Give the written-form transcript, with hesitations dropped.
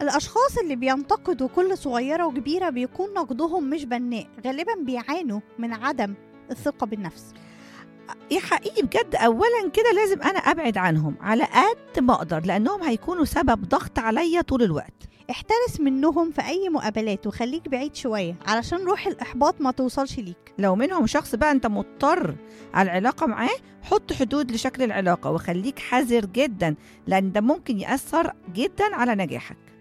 الأشخاص اللي بينتقدوا كل صغيرة وكبيرة بيكون نقدهم مش بناء، غالبا بيعانوا من عدم الثقة بالنفس. يا حقيقي بجد، أولا كده لازم أنا أبعد عنهم على قد ما أقدر، لأنهم هيكونوا سبب ضغط عليا طول الوقت. احترس منهم في أي مقابلات وخليك بعيد شوية علشان روح الإحباط ما توصلش ليك. لو منهم شخص بقى أنت مضطر على العلاقة معاه، حط حدود لشكل العلاقة وخليك حذر جدا، لأن ده ممكن يأثر جدا على نجاحك.